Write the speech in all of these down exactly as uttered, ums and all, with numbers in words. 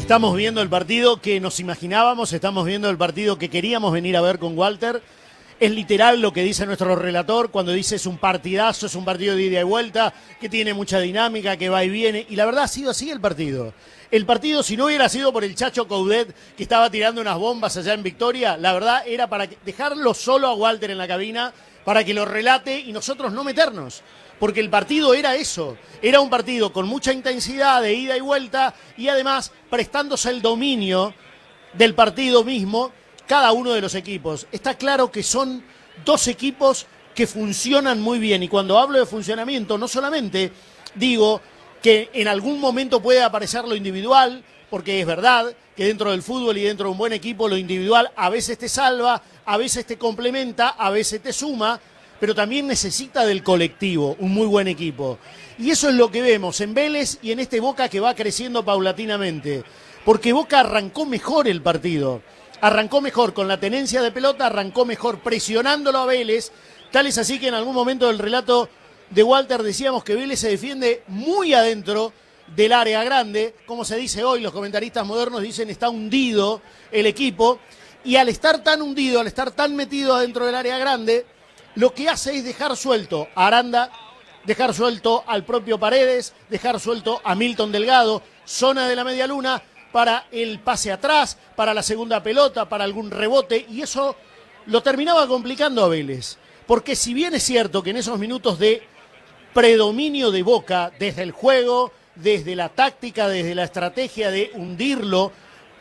Estamos viendo el partido que nos imaginábamos, estamos viendo el partido que queríamos venir a ver con Walter. Es literal lo que dice nuestro relator cuando dice es un partidazo, es un partido de ida y vuelta, que tiene mucha dinámica, que va y viene. Y la verdad ha sido así el partido. El partido, si no hubiera sido por el Chacho Coudet, que estaba tirando unas bombas allá en Victoria, la verdad era para dejarlo solo a Walter en la cabina, para que lo relate y nosotros no meternos. Porque el partido era eso, era un partido con mucha intensidad de ida y vuelta y además prestándose el dominio del partido mismo cada uno de los equipos. Está claro que son dos equipos que funcionan muy bien y cuando hablo de funcionamiento no solamente digo que en algún momento puede aparecer lo individual, porque es verdad que dentro del fútbol y dentro de un buen equipo lo individual a veces te salva, a veces te complementa, a veces te suma, pero también necesita del colectivo, un muy buen equipo. Y eso es lo que vemos en Vélez y en este Boca que va creciendo paulatinamente, porque Boca arrancó mejor el partido, arrancó mejor con la tenencia de pelota, arrancó mejor presionándolo a Vélez, tal es así que en algún momento del relato de Walter decíamos que Vélez se defiende muy adentro del área grande, como se dice hoy, los comentaristas modernos dicen está hundido el equipo, y al estar tan hundido, al estar tan metido adentro del área grande, lo que hace es dejar suelto a Aranda, dejar suelto al propio Paredes, dejar suelto a Milton Delgado, zona de la media luna para el pase atrás, para la segunda pelota, para algún rebote, y eso lo terminaba complicando a Vélez. Porque si bien es cierto que en esos minutos de predominio de Boca, desde el juego, desde la táctica, desde la estrategia de hundirlo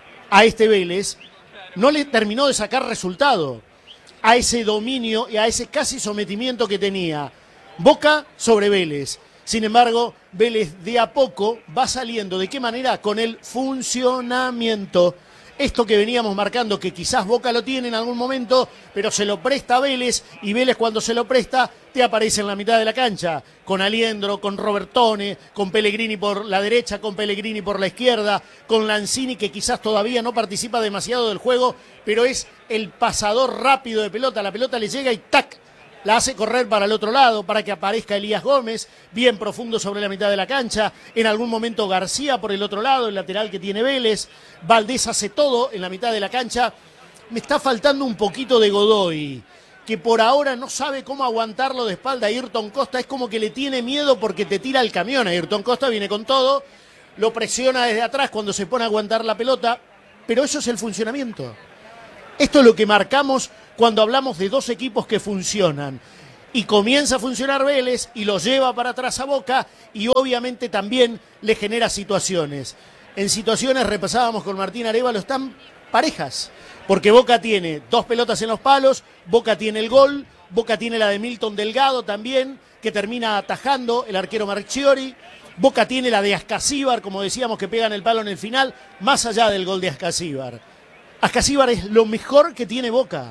a este Vélez, no le terminó de sacar resultado a ese dominio y a ese casi sometimiento que tenía Boca sobre Vélez. Sin embargo, Vélez de a poco va saliendo. ¿De qué manera? Con el funcionamiento. Esto que veníamos marcando, que quizás Boca lo tiene en algún momento, pero se lo presta a Vélez, y Vélez cuando se lo presta te aparece en la mitad de la cancha, con Aliendro, con Robertone, con Pellegrini por la derecha, con Pellegrini por la izquierda, con Lanzini, que quizás todavía no participa demasiado del juego, pero es el pasador rápido de pelota, la pelota le llega y ¡tac!, la hace correr para el otro lado, para que aparezca Elías Gómez, bien profundo sobre la mitad de la cancha, en algún momento García por el otro lado, el lateral que tiene Vélez, Valdés hace todo en la mitad de la cancha. Me está faltando un poquito de Godoy, que por ahora no sabe cómo aguantarlo de espalda a Ayrton Costa, es como que le tiene miedo porque te tira el camión. Ayrton Costa viene con todo, lo presiona desde atrás cuando se pone a aguantar la pelota, pero eso es el funcionamiento. Esto es lo que marcamos cuando hablamos de dos equipos que funcionan. Y comienza a funcionar Vélez y lo lleva para atrás a Boca y obviamente también le genera situaciones. En situaciones, repasábamos con Martín Arévalo, están parejas. Porque Boca tiene dos pelotas en los palos, Boca tiene el gol, Boca tiene la de Milton Delgado también, que termina atajando el arquero Marchiori. Boca tiene la de Ascasíbar, como decíamos, que pegan el palo en el final, más allá del gol de Ascasíbar. Ascasíbar es lo mejor que tiene Boca.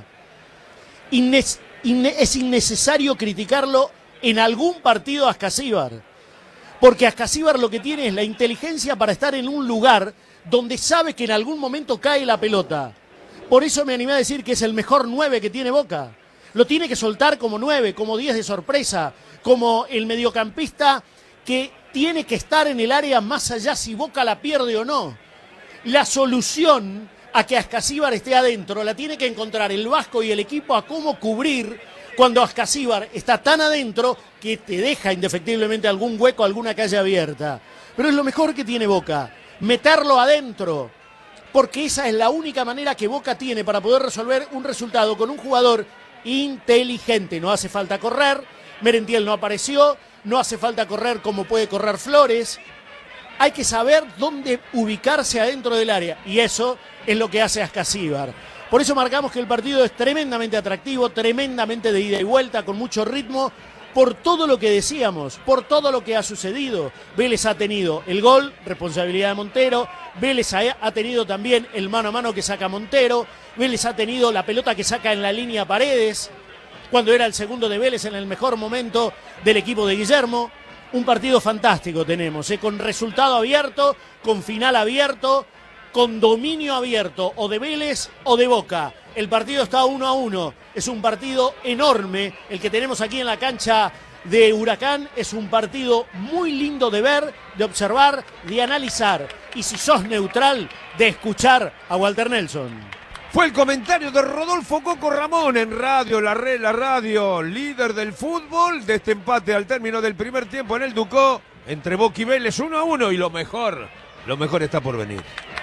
Innes, inne, es innecesario criticarlo en algún partido a Ascasíbar, porque Ascasíbar lo que tiene es la inteligencia para estar en un lugar donde sabe que en algún momento cae la pelota. Por eso me animé a decir que es el mejor nueve que tiene Boca. Lo tiene que soltar como nueve, como diez de sorpresa, como el mediocampista que tiene que estar en el área más allá si Boca la pierde o no. La solución a que Ascasíbar esté adentro la tiene que encontrar el Vasco y el equipo a cómo cubrir cuando Ascasíbar está tan adentro que te deja indefectiblemente algún hueco, alguna calle abierta. Pero es lo mejor que tiene Boca, meterlo adentro, porque esa es la única manera que Boca tiene para poder resolver un resultado con un jugador inteligente. No hace falta correr, Merentiel no apareció, no hace falta correr como puede correr Flores. Hay que saber dónde ubicarse adentro del área, y eso es lo que hace Ascasíbar. Por eso marcamos que el partido es tremendamente atractivo, tremendamente de ida y vuelta, con mucho ritmo, por todo lo que decíamos, por todo lo que ha sucedido. Vélez ha tenido el gol, responsabilidad de Montero, Vélez ha tenido también el mano a mano que saca Montero, Vélez ha tenido la pelota que saca en la línea Paredes, cuando era el segundo de Vélez en el mejor momento del equipo de Guillermo. Un partido fantástico tenemos, ¿eh? Con resultado abierto, con final abierto, con dominio abierto, o de Vélez o de Boca. El partido está uno a uno, es un partido enorme el que tenemos aquí en la cancha de Huracán. Es un partido muy lindo de ver, de observar, de analizar. Y si sos neutral, de escuchar a Walter Nelson. Fue el comentario de Rodolfo Coco Ramón en Radio La Red, la radio líder del fútbol, de este empate al término del primer tiempo en el Ducó, entre Boca y Vélez uno a uno, y lo mejor, lo mejor está por venir.